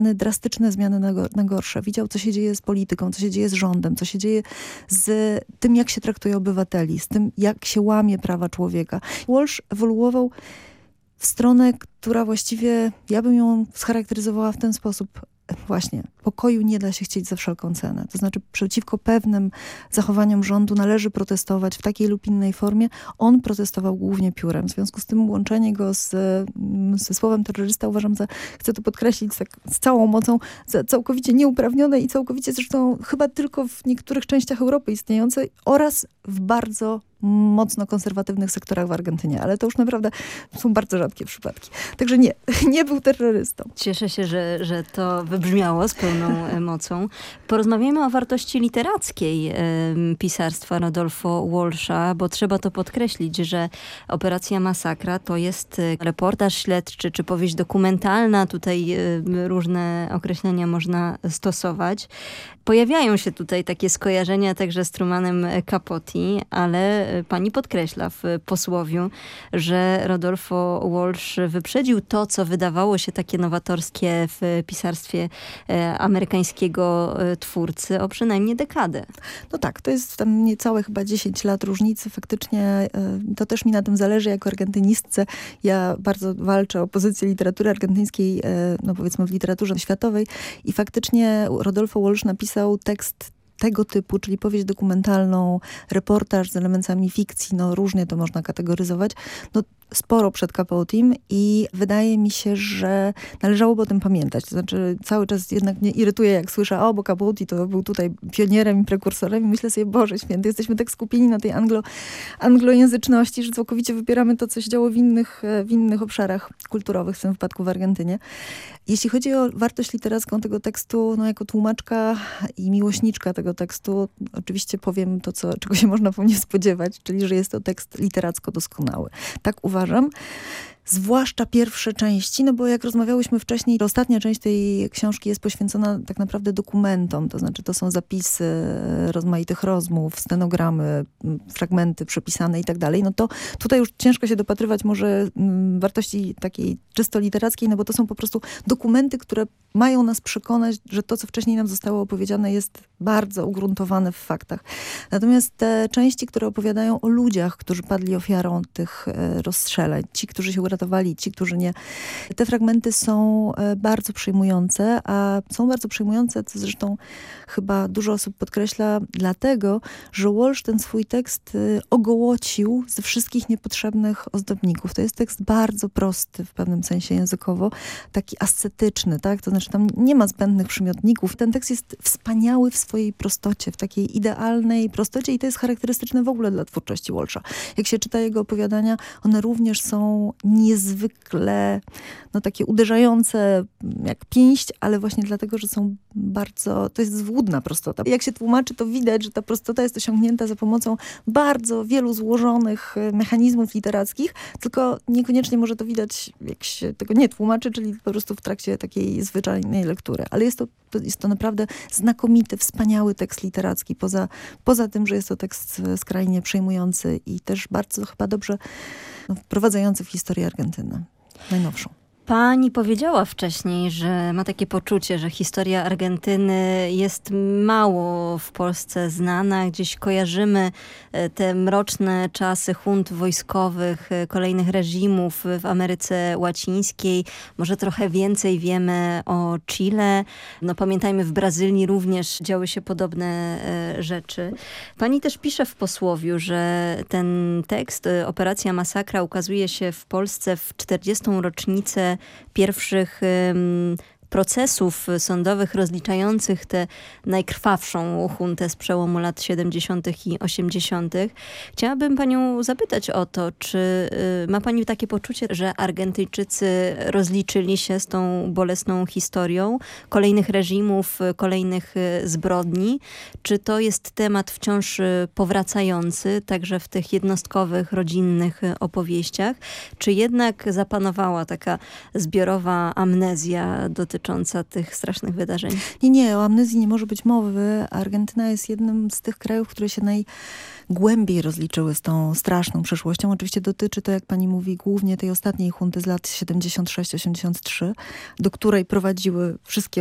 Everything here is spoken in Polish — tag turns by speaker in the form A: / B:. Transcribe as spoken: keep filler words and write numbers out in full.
A: drastyczne zmiany na, go, na gorsze. Widział, co się dzieje z polityką, co się dzieje z rządem, co się dzieje z tym, jak się traktuje obywateli, z tym, jak się łamie prawa człowieka. Walsh ewoluował w stronę, która właściwie, ja bym ją scharakteryzowała w ten sposób. Właśnie, pokoju nie da się chcieć za wszelką cenę. To znaczy przeciwko pewnym zachowaniom rządu należy protestować w takiej lub innej formie. On protestował głównie piórem. W związku z tym łączenie go z, ze słowem terrorysta uważam za, chcę to podkreślić tak, z całą mocą, za całkowicie nieuprawnione i całkowicie zresztą chyba tylko w niektórych częściach Europy istniejące oraz w bardzo mocno konserwatywnych sektorach w Argentynie, ale to już naprawdę są bardzo rzadkie przypadki. Także nie, nie był terrorystą.
B: Cieszę się, że, że to wybrzmiało z pełną mocą. Porozmawiajmy o wartości literackiej e, pisarstwa Rodolfo Walsha, bo trzeba to podkreślić, że Operacja Masakra to jest reportaż śledczy, czy powieść dokumentalna. Tutaj e, różne określenia można stosować. Pojawiają się tutaj takie skojarzenia także z Trumanem Capote, ale pani podkreśla w posłowiu, że Rodolfo Walsh wyprzedził to, co wydawało się takie nowatorskie w pisarstwie amerykańskiego twórcy o przynajmniej dekadę.
A: No tak, to jest tam niecałe chyba dziesięć lat różnicy. Faktycznie to też mi na tym zależy jako argentynistce. Ja bardzo walczę o pozycję literatury argentyńskiej, no powiedzmy w literaturze światowej i faktycznie Rodolfo Walsh napisał tekst tego typu, czyli powieść dokumentalną, reportaż z elementami fikcji, no różnie to można kategoryzować, no sporo przed Capotem i wydaje mi się, że należałoby o tym pamiętać. To znaczy cały czas jednak mnie irytuje, jak słyszę, o, bo Capote to był tutaj pionierem i prekursorem i myślę sobie, Boże Święty, jesteśmy tak skupieni na tej anglo, anglojęzyczności, że całkowicie wypieramy to, co się działo w innych, w innych obszarach kulturowych, w tym wypadku w Argentynie. Jeśli chodzi o wartość literacką tego tekstu, no jako tłumaczka i miłośniczka tego tekstu, oczywiście powiem to, co, czego się można po mnie spodziewać, czyli, że jest to tekst literacko doskonały. Tak uważam. Zwłaszcza pierwsze części, no bo jak rozmawiałyśmy wcześniej, ostatnia część tej książki jest poświęcona tak naprawdę dokumentom, to znaczy to są zapisy rozmaitych rozmów, stenogramy, fragmenty przepisane i tak dalej, no to tutaj już ciężko się dopatrywać może wartości takiej czysto literackiej, no bo to są po prostu dokumenty, które mają nas przekonać, że to, co wcześniej nam zostało opowiedziane, jest bardzo ugruntowane w faktach. Natomiast te części, które opowiadają o ludziach, którzy padli ofiarą tych rozstrzeleń, ci, którzy się uratowali, ci, którzy nie. Te fragmenty są bardzo przejmujące, a są bardzo przejmujące, co zresztą chyba dużo osób podkreśla, dlatego, że Walsh ten swój tekst ogołocił ze wszystkich niepotrzebnych ozdobników. To jest tekst bardzo prosty w pewnym sensie językowo, taki ascetyczny, tak? To znaczy tam nie ma zbędnych przymiotników. Ten tekst jest wspaniały w swojej prostocie, w takiej idealnej prostocie i to jest charakterystyczne w ogóle dla twórczości Walsha. Jak się czyta jego opowiadania, one również są niezwykle no, takie uderzające jak pięść, ale właśnie dlatego, że są bardzo, to jest złudna prostota. Jak się tłumaczy, to widać, że ta prostota jest osiągnięta za pomocą bardzo wielu złożonych mechanizmów literackich, tylko niekoniecznie może to widać, jak się tego nie tłumaczy, czyli po prostu w trakcie takiej zwyczajnej lektury. Ale jest to, jest to naprawdę znakomity, wspaniały tekst literacki, poza, poza tym, że jest to tekst skrajnie przejmujący i też bardzo chyba dobrze no, wprowadzający w historię Argentyny, najnowszą.
B: Pani powiedziała wcześniej, że ma takie poczucie, że historia Argentyny jest mało w Polsce znana. Gdzieś kojarzymy te mroczne czasy hunt wojskowych, kolejnych reżimów w Ameryce Łacińskiej. Może trochę więcej wiemy o Chile. No pamiętajmy, w Brazylii również działy się podobne rzeczy. Pani też pisze w posłowiu, że ten tekst, Operacja Masakra, ukazuje się w Polsce w czterdziestą rocznicę pierwszych um, procesów sądowych rozliczających tę najkrwawszą huntę z przełomu lat siedemdziesiątych i osiemdziesiątych. Chciałabym panią zapytać o to, czy y, ma pani takie poczucie, że Argentyńczycy rozliczyli się z tą bolesną historią kolejnych reżimów, kolejnych y, zbrodni? Czy to jest temat wciąż y, powracający, także w tych jednostkowych, rodzinnych y, opowieściach? Czy jednak zapanowała taka zbiorowa amnezja dotycząca dotycząca tych strasznych wydarzeń?
A: Nie, nie, o amnezji nie może być mowy. Argentyna jest jednym z tych krajów, które się najgłębiej rozliczyły z tą straszną przeszłością. Oczywiście dotyczy to, jak pani mówi, głównie tej ostatniej junty z lat siedemdziesiąt sześć osiemdziesiąt trzy, do której prowadziły wszystkie